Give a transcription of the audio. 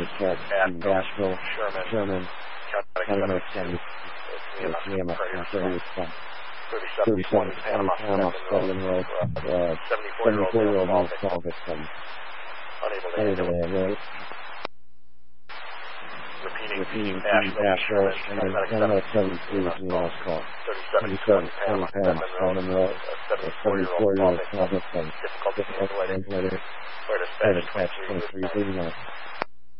Asheville, Sherman, Catamount 70, Tamiami, 3720 Panama Scotland Road, 74-year-old male fall victim, unable to ambulate. Repeating, Asheville, Catamount 73 was the last call. 3720 Panama Scotland Road, 74-year-old fall victim, difficult to ambulate, where to dispatch 2339.